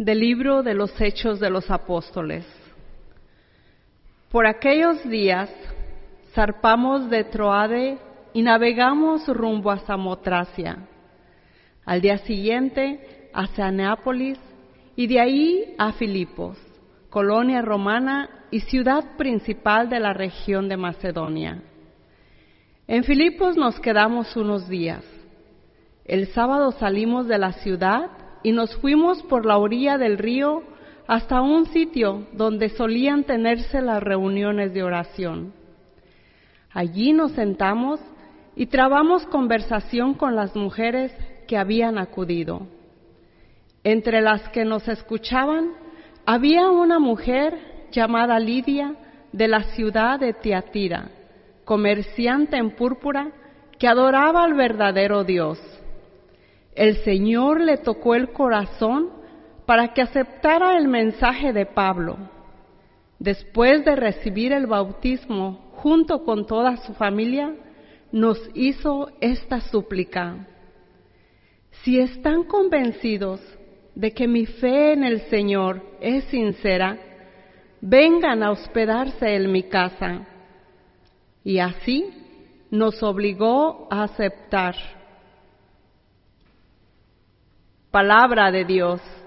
Del libro de los Hechos de los Apóstoles. Por aquellos días zarpamos de Troade y navegamos rumbo a Samotracia. Al día siguiente hacia Neápolis y de ahí a Filipos, colonia romana y ciudad principal de la región de Macedonia. En Filipos nos quedamos unos días. El sábado salimos de la ciudad y nos fuimos por la orilla del río hasta un sitio donde solían tenerse las reuniones de oración. Allí nos sentamos y trabamos conversación con las mujeres que habían acudido. Entre las que nos escuchaban había una mujer llamada Lidia de la ciudad de Tiatira, comerciante en púrpura que adoraba al verdadero Dios. El Señor le tocó el corazón para que aceptara el mensaje de Pablo. Después de recibir el bautismo junto con toda su familia, nos hizo esta súplica: si están convencidos de que mi fe en el Señor es sincera, vengan a hospedarse en mi casa. Y así nos obligó a aceptar. Palabra de Dios.